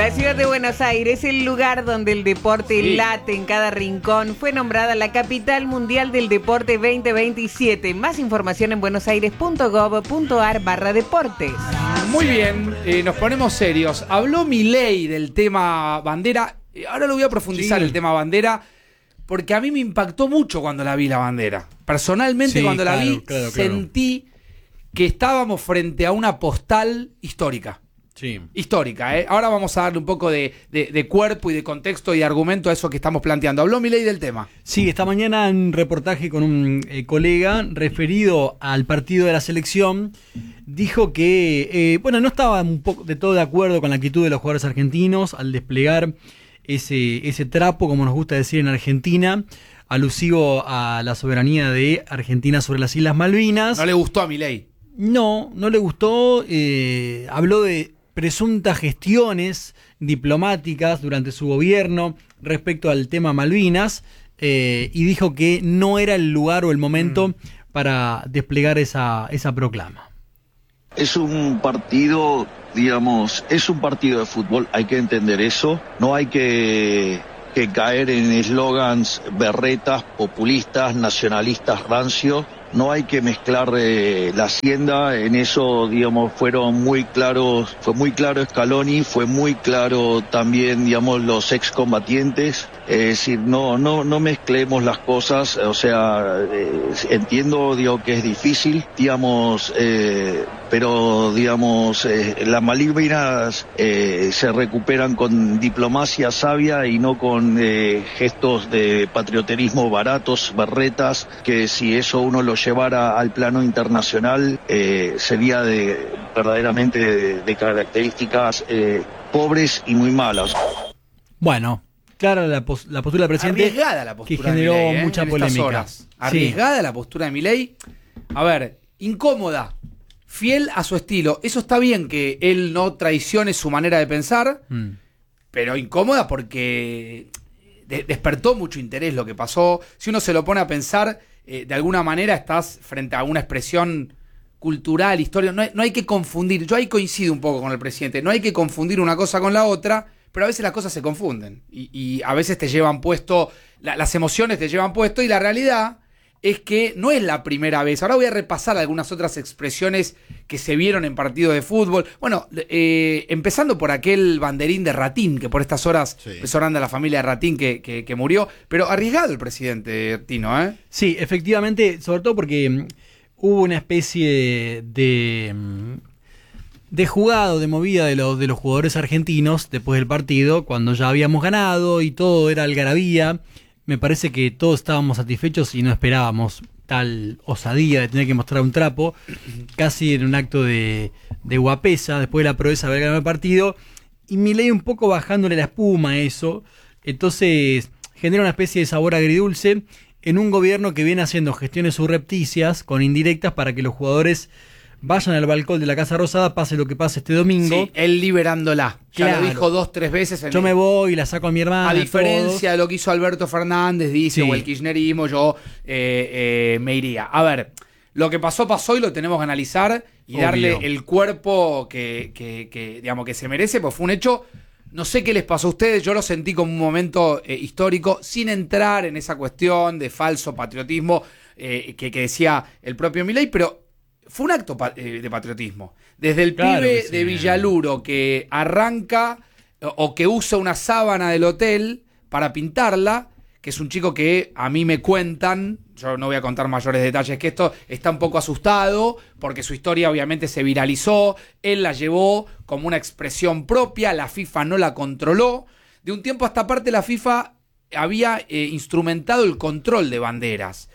La ciudad de Buenos Aires, el lugar donde el deporte late en cada rincón, fue nombrada la capital mundial del deporte 2027. Más información en buenosaires.gov.ar/deportes. Muy bien, nos ponemos serios. Habló Milei del tema bandera. Ahora lo voy a profundizar el tema bandera, porque a mí me impactó mucho cuando la vi la bandera. Personalmente, cuando la vi, sentí que estábamos frente a una postal histórica. Sí. Histórica, ¿eh? Ahora vamos a darle un poco de cuerpo y de contexto y de argumento a eso que estamos planteando. Habló Milei del tema. Sí, esta mañana en un reportaje con un colega referido al partido de la selección, dijo que, no estaba un poco de todo de acuerdo con la actitud de los jugadores argentinos al desplegar ese trapo, como nos gusta decir en Argentina, alusivo a la soberanía de Argentina sobre las Islas Malvinas. ¿No le gustó a Milei? No le gustó. Habló de presuntas gestiones diplomáticas durante su gobierno respecto al tema Malvinas, y dijo que no era el lugar o el momento para desplegar esa proclama. Es un partido, es un partido de fútbol, hay que entender eso, no hay que caer en eslogans berretas, populistas, nacionalistas, rancios. No hay que mezclar la hacienda, en eso, fueron muy claros, fue muy claro Scaloni, fue muy claro también, los excombatientes. Es decir, no mezclemos las cosas, entiendo, que es difícil, pero, las Malvinas se recuperan con diplomacia sabia y no con gestos de patrioterismo baratos, berretas, que si eso uno lo llevara al plano internacional, sería verdaderamente de características pobres y muy malas. Bueno, clara la postura del presidente. Arriesgada la postura, que generó de Milei, mucha en polémica. Estas horas. Arriesgada la postura de Milei. A ver, incómoda, fiel a su estilo. Eso está bien, que él no traicione su manera de pensar, pero incómoda porque despertó mucho interés lo que pasó. Si uno se lo pone a pensar, de alguna manera estás frente a una expresión cultural, histórica. No hay que confundir. Yo ahí coincido un poco con el presidente. No hay que confundir una cosa con la otra, pero a veces las cosas se confunden. Y a veces te llevan puesto, las emociones te llevan puesto, y la realidad es que no es la primera vez. Ahora voy a repasar algunas otras expresiones que se vieron en partidos de fútbol. Bueno, empezando por aquel banderín de Ratín, que por estas horas sonando a la familia de Ratín que murió. Pero arriesgado el presidente, Tino, ¿eh? Sí, efectivamente, sobre todo porque hubo una especie de jugado, de movida de los jugadores argentinos después del partido, cuando ya habíamos ganado y todo era algarabía. Me parece que todos estábamos satisfechos y no esperábamos tal osadía de tener que mostrar un trapo, casi en un acto de guapesa, después de la proeza de haber ganado el partido, y Milei un poco bajándole la espuma a eso. Entonces genera una especie de sabor agridulce en un gobierno que viene haciendo gestiones subrepticias con indirectas para que los jugadores vayan al balcón de la Casa Rosada, pase lo que pase este domingo. Sí, él liberándola. Ya lo dijo 2-3 veces. Yo me voy y la saco a mi hermana. A diferencia de lo que hizo Alberto Fernández, dice, o el kirchnerismo, yo me iría. A ver, lo que pasó y lo tenemos que analizar y darle el cuerpo que se merece, pues fue un hecho. No sé qué les pasó a ustedes, yo lo sentí como un momento histórico, sin entrar en esa cuestión de falso patriotismo que decía el propio Milei, pero fue un acto de patriotismo. Desde el pibe de Villaluro que arranca o que usa una sábana del hotel para pintarla, que es un chico que a mí me cuentan, yo no voy a contar mayores detalles que esto, está un poco asustado porque su historia obviamente se viralizó, él la llevó como una expresión propia, la FIFA no la controló. De un tiempo a esta parte la FIFA había instrumentado el control de banderas.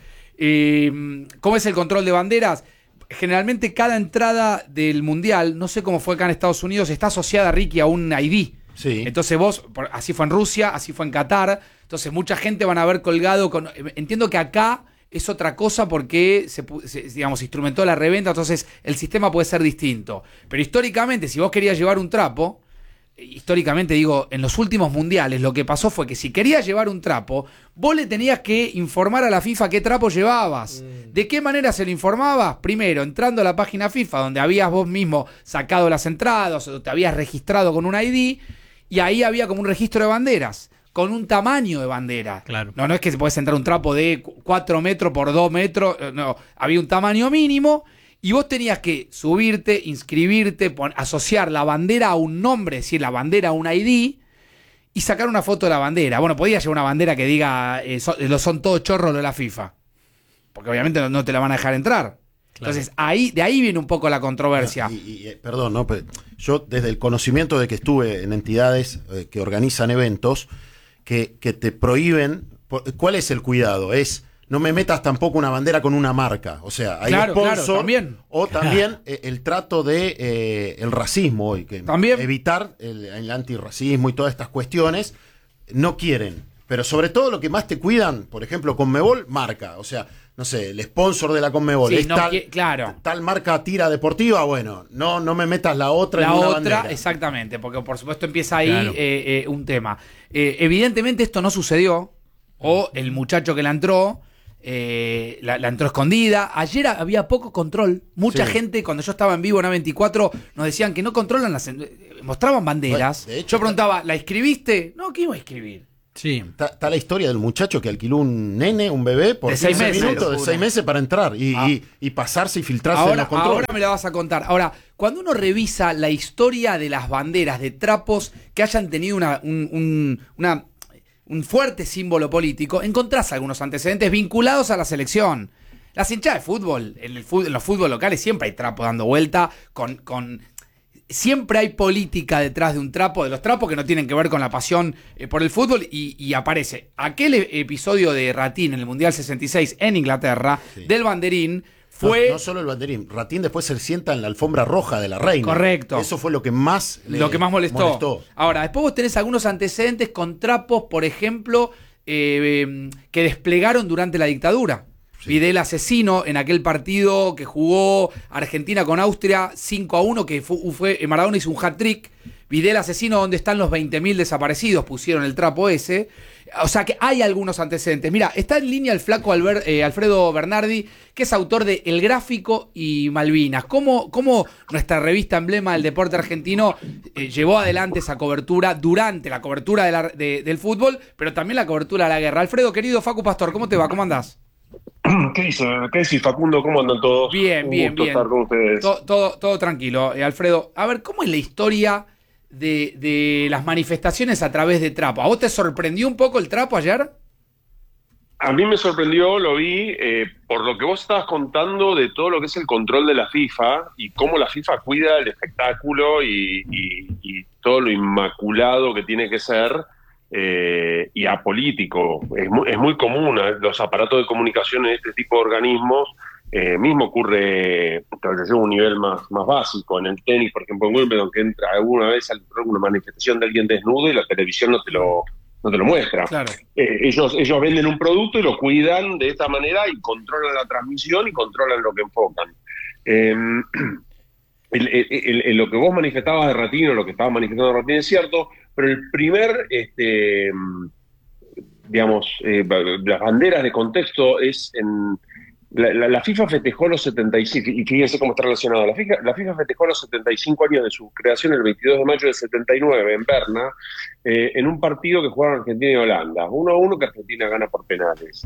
¿Cómo es el control de banderas? Generalmente cada entrada del Mundial, no sé cómo fue acá en Estados Unidos, está asociada, Ricky, a un ID. Sí. Entonces vos, así fue en Rusia, así fue en Qatar, entonces mucha gente van a haber colgado entiendo que acá es otra cosa porque se instrumentó la reventa, entonces el sistema puede ser distinto. Pero históricamente, si vos querías llevar un trapo, históricamente digo, en los últimos mundiales lo que pasó fue que si querías llevar un trapo, vos le tenías que informar a la FIFA qué trapo llevabas. ¿De qué manera se lo informabas? Primero, entrando a la página FIFA donde habías vos mismo sacado las entradas o te habías registrado con un ID, y ahí había como un registro de banderas, con un tamaño de bandera. Claro. No es que se puede sentar un trapo de 4 metros por 2 metros, no, había un tamaño mínimo, y vos tenías que subirte, inscribirte, asociar la bandera a un nombre, es decir, la bandera a un ID, y sacar una foto de la bandera. Bueno, podía llevar una bandera que diga, son todos chorros de la FIFA, porque obviamente no te la van a dejar entrar. Claro. Entonces, de ahí viene un poco la controversia. Perdón, ¿no? Yo desde el conocimiento de que estuve en entidades que organizan eventos, que te prohíben, ¿cuál es el cuidado? No me metas tampoco una bandera con una marca. O sea, hay sponsor, también. O también el trato de el racismo hoy, que ¿también? Evitar el antirracismo y todas estas cuestiones, no quieren. Pero sobre todo lo que más te cuidan, por ejemplo, Conmebol, marca. O sea, no sé, el sponsor de la Conmebol es tal marca tira deportiva, bueno, no me metas la otra en una bandera. Exactamente, porque por supuesto empieza ahí un tema. Evidentemente esto no sucedió, o el muchacho que la entró, la entró escondida. Ayer había poco control. Mucha gente, cuando yo estaba en vivo en A24, nos decían que no controlan mostraban banderas. Bueno, de hecho, yo preguntaba, ¿la escribiste? No, ¿qué iba a escribir? Sí. Está la historia del muchacho que alquiló un nene, un bebé, por de 6 minutos, de 6 meses para entrar y pasarse y filtrarse en los controles. Ahora me la vas a contar. Ahora, cuando uno revisa la historia de las banderas de trapos que hayan tenido un fuerte símbolo político, encontrás algunos antecedentes vinculados a la selección. Las hinchadas de fútbol, en los fútbol locales siempre hay trapos dando vuelta siempre hay política detrás de un trapo, de los trapos que no tienen que ver con la pasión por el fútbol, y aparece aquel episodio de Ratín en el Mundial 66 en Inglaterra, del banderín, fue... No solo el banderín, Ratín después se sienta en la alfombra roja de la reina. Correcto. Eso fue lo que más molestó. Ahora, después vos tenés algunos antecedentes con trapos, por ejemplo, que desplegaron durante la dictadura. Sí. Videla asesino en aquel partido que jugó Argentina con Austria 5-1, que fue Maradona hizo un hat-trick. Videla asesino, donde están los 20.000 desaparecidos, pusieron el trapo ese. O sea que hay algunos antecedentes. Mira, está en línea el flaco Alfredo Bernardi, que es autor de El Gráfico y Malvinas. ¿Cómo nuestra revista emblema del deporte argentino llevó adelante esa cobertura durante la cobertura del fútbol, pero también la cobertura de la guerra? Alfredo, querido, Facu Pastor, ¿cómo te va? ¿Cómo andás? ¿Qué dices, Facundo? ¿Cómo andan todos? Bien. Estar con ustedes. Todo tranquilo. Alfredo, a ver, ¿cómo es la historia de las manifestaciones a través de trapo? ¿A vos te sorprendió un poco el trapo ayer? A mí me sorprendió, lo vi, por lo que vos estabas contando de todo lo que es el control de la FIFA y cómo la FIFA cuida el espectáculo y todo lo inmaculado que tiene que ser. Y apolítico. Es muy común los aparatos de comunicación en este tipo de organismos. Mismo ocurre a un nivel más básico en el tenis, por ejemplo en Wimbledon, que entra alguna vez una manifestación de alguien desnudo y la televisión no te lo muestra. Claro. Ellos venden un producto y lo cuidan de esta manera y controlan la transmisión y controlan lo que enfocan. Lo que vos manifestabas de Ratín, o lo que estaba manifestando Ratín, es cierto, pero el primer, las banderas de contexto es en... La FIFA festejó los 75, y fíjense cómo está relacionado. La FIFA festejó los 75 años de su creación el 22 de mayo del 79 en Berna, en un partido que jugaron Argentina y Holanda. 1-1 que Argentina gana por penales.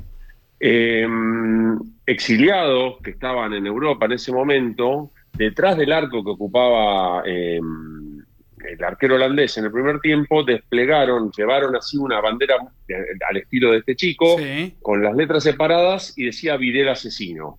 Exiliados que estaban en Europa en ese momento, detrás del arco que ocupaba el arquero holandés en el primer tiempo, llevaron así una bandera al estilo de este chico, sí, con las letras separadas, y decía Videla asesino.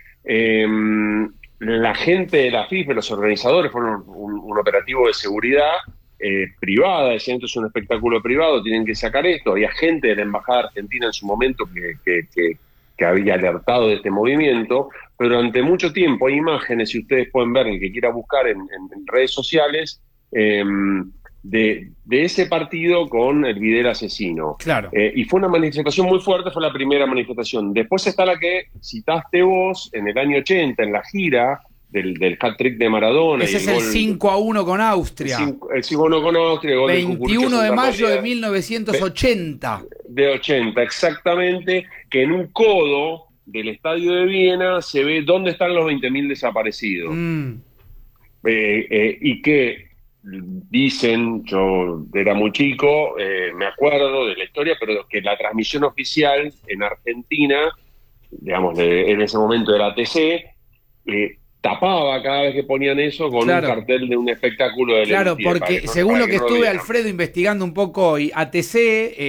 La gente de la FIFA, los organizadores, fueron un operativo de seguridad privada, decían, esto es un espectáculo privado, tienen que sacar esto. Había gente de la Embajada Argentina en su momento que había alertado de este movimiento, pero durante mucho tiempo hay imágenes, si ustedes pueden ver, el que quiera buscar en redes sociales, de ese partido con el Videla asesino. Claro. Y fue una manifestación muy fuerte, fue la primera manifestación. Después está la que citaste vos en el año 80, en la gira del hat-trick de Maradona. Ese es el 5-1 con Austria. El 5-1 con Austria. El gol 21 de mayo de 1980. De 80, exactamente, que en un codo del estadio de Viena se ve dónde están los 20.000 desaparecidos. Y que dicen, yo era muy chico, me acuerdo de la historia, pero que la transmisión oficial en Argentina, digamos, en ese momento era ATC, tapaba cada vez que ponían eso con un cartel de un espectáculo de Claro, porque según lo que estuve, Alfredo, investigando un poco, y ATC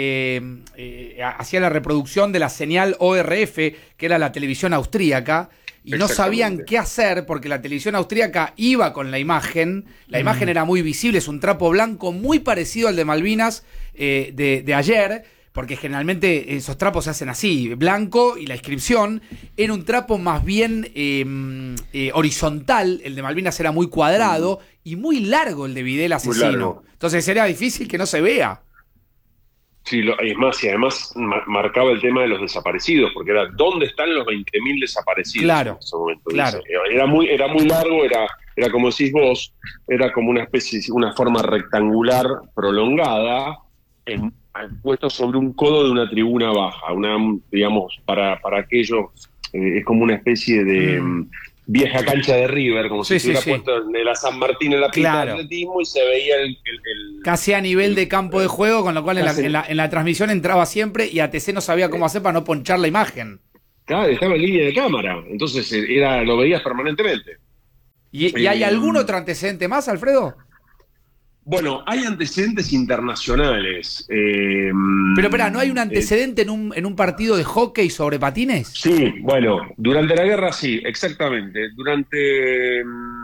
hacía la reproducción de la señal ORF, que era la televisión austríaca, y no sabían qué hacer porque la televisión austríaca iba con la imagen era muy visible, es un trapo blanco muy parecido al de Malvinas de ayer, porque generalmente esos trapos se hacen así, blanco, y la inscripción era un trapo más bien horizontal, el de Malvinas era muy cuadrado y muy largo el de Videla asesino. Entonces era difícil que no se vea. Sí, y además marcaba el tema de los desaparecidos, porque era ¿dónde están los 20.000 desaparecidos en ese momento? Claro. Era muy largo, era como decís vos, era como una especie, una forma rectangular prolongada, puesto sobre un codo de una tribuna baja, digamos, para aquellos, es como una especie de vieja cancha de River, como si se hubiera puesto en la San Martín en la pista de atletismo y se veía el casi a nivel de campo de juego, con lo cual en la transmisión entraba siempre y ATC no sabía cómo hacer para no ponchar la imagen. Claro, estaba en línea de cámara, entonces lo veías permanentemente. ¿Y hay algún otro antecedente más, Alfredo? Bueno, hay antecedentes internacionales. Pero espera, ¿no hay un antecedente en un partido de hockey sobre patines? Sí, bueno, durante la guerra sí, exactamente. Durante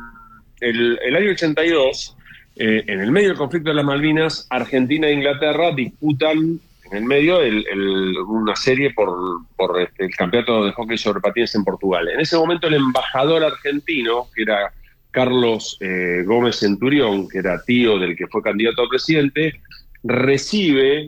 el año 82, en el medio del conflicto de las Malvinas, Argentina e Inglaterra disputan en el medio una serie por el campeonato de hockey sobre patines en Portugal. En ese momento el embajador argentino, que era Carlos Gómez Centurión, que era tío del que fue candidato a presidente, recibe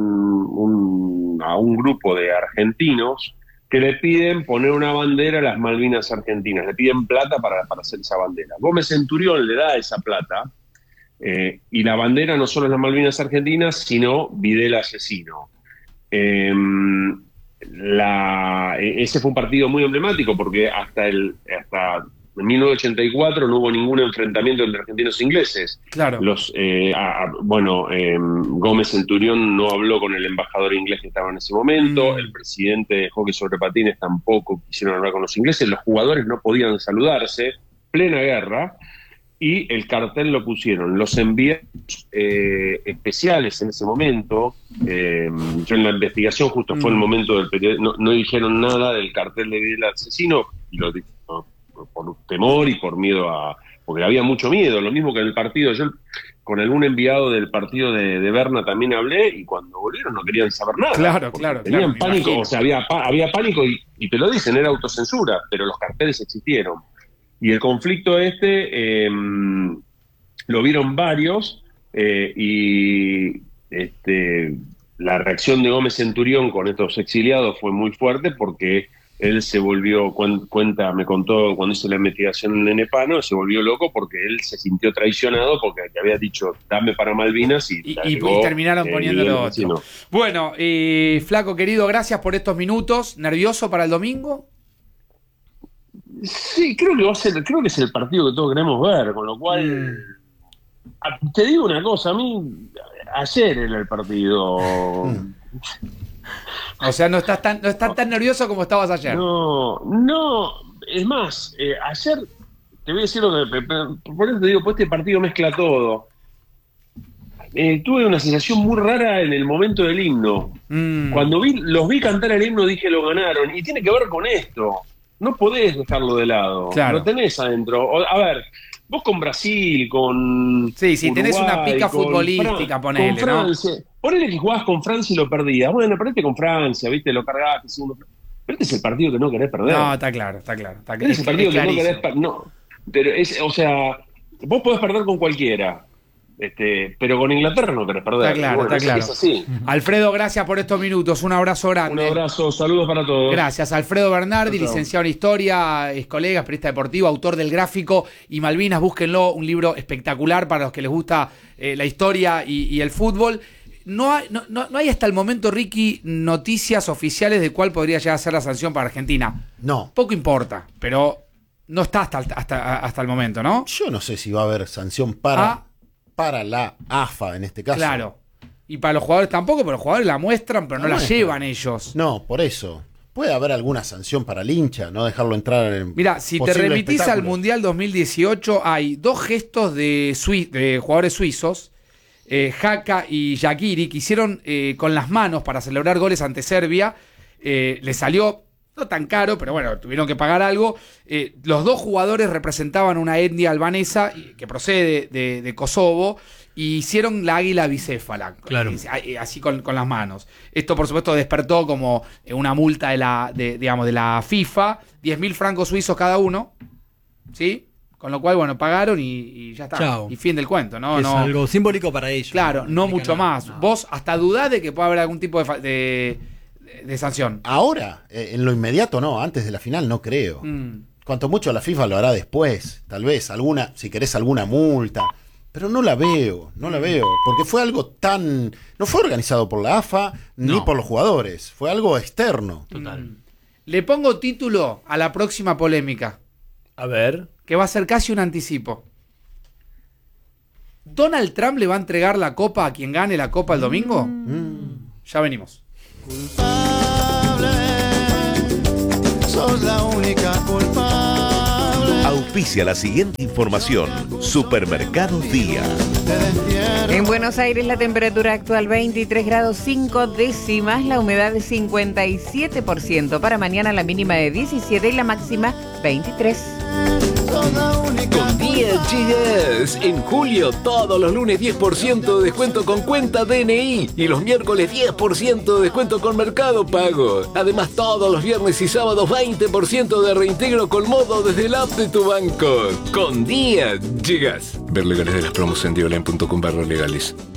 a un grupo de argentinos que le piden poner una bandera a las Malvinas argentinas, le piden plata para hacer esa bandera. Gómez Centurión le da esa plata, y la bandera no solo es las Malvinas argentinas, sino Videla asesino. Ese fue un partido muy emblemático porque hasta en 1984 no hubo ningún enfrentamiento entre argentinos e ingleses. Claro. Gómez Centurión no habló con el embajador inglés que estaba en ese momento, el presidente de hockey sobre patines tampoco quisieron hablar con los ingleses, los jugadores no podían saludarse, plena guerra, y el cartel lo pusieron los enviados especiales en ese momento. Yo en la investigación justo fue el momento del periodismo, no dijeron nada del cartel de Videla asesino, y lo por temor y por miedo porque había mucho miedo, lo mismo que en el partido. Yo con algún enviado del partido de Berna también hablé, y cuando volvieron no querían saber nada. Claro. Tenían pánico, o sea, había pánico, y te lo dicen, era autocensura, pero los carteles existieron. Y el conflicto lo vieron varios, y la reacción de Gómez Centurión con estos exiliados fue muy fuerte, porque él se volvió, me contó cuando hizo la investigación en Nenepano, se volvió loco porque él se sintió traicionado porque había dicho dame para Malvinas y terminaron poniéndolo otro. Bueno, Flaco querido, gracias por estos minutos. ¿Nervioso para el domingo? Sí, creo que es el partido que todos queremos ver, con lo cual te digo una cosa, a mí ayer era el partido. O sea, no estás tan nervioso como estabas ayer. No, es más, ayer, te voy a decir lo que, por eso te digo, pues este partido mezcla todo. Tuve una sensación muy rara en el momento del himno. Cuando los vi cantar el himno dije lo ganaron, y tiene que ver con esto. No podés dejarlo de lado, claro. Lo tenés adentro. A ver, vos con Brasil, con sí, si Uruguay, tenés una pica futbolística, ponele, con Francia, ¿no? Ponele que jugás con Francia y lo perdías. Bueno, perdiste con Francia, ¿viste? Lo cargaste. Pero este es el partido que no querés perder. No, está claro. Este es el partido que no querés perder. No, pero vos podés perder con cualquiera. Pero con Inglaterra no querés perder. Está claro. Es así. Alfredo, gracias por estos minutos. Un abrazo grande. Un abrazo, saludos para todos. Gracias. Alfredo Bernardi, licenciado en Historia, es colega, periodista deportivo, autor del Gráfico y Malvinas. Búsquenlo, un libro espectacular para los que les gusta la historia y el fútbol. No hay hasta el momento, Ricky, noticias oficiales de cuál podría llegar a ser la sanción para Argentina. No. Poco importa, pero no está hasta el momento, ¿no? Yo no sé si va a haber sanción para para la AFA en este caso. Claro. Y para los jugadores tampoco, pero los jugadores la muestran, pero no la muestran. llevan ellos. No, por eso. Puede haber alguna sanción para el hincha, no dejarlo entrar en. Mira, si te posible remitís al espectáculo. Mundial 2018, hay 2 gestos de jugadores suizos, Haka y Shaqiri, que hicieron con las manos para celebrar goles ante Serbia. Les salió no tan caro, pero bueno, tuvieron que pagar algo. Los 2 jugadores representaban una etnia albanesa que procede de Kosovo. Y hicieron la águila bicéfala, Claro. así con las manos. Esto, por supuesto, despertó como una multa de la FIFA, 10.000 francos suizos cada uno, ¿sí? Con lo cual, bueno, pagaron y ya está. Chao. Y fin del cuento, ¿no? Es no algo simbólico para ellos. claro, no implica mucho nada. más. No. Vos hasta dudás de que pueda haber algún tipo de sanción. Ahora, en lo inmediato no, antes de la final no creo. Cuanto mucho la FIFA lo hará después, tal vez, si querés alguna multa. Pero no la veo, porque fue algo tan... No fue organizado por la AFA ni No. por los jugadores, fue algo externo. Total. Le pongo título a la próxima polémica, A ver. que va a ser casi un anticipo. ¿Donald Trump le va a entregar la copa a quien gane la copa el domingo? Ya venimos. Sos la única culpable. Auspicia la siguiente información. Supermercados Día. En Buenos Aires la temperatura actual 23 grados 5 décimas, la humedad de 57%. Para mañana la mínima de 17 y la máxima 23. Con Día Chicas. En julio, todos los lunes 10% de descuento con cuenta DNI. Y los miércoles 10% de descuento con Mercado Pago. Además, todos los viernes y sábados 20% de reintegro con modo desde el app de tu banco. Con Día Chicas. Ver legales de las promos en dioline.com/legales.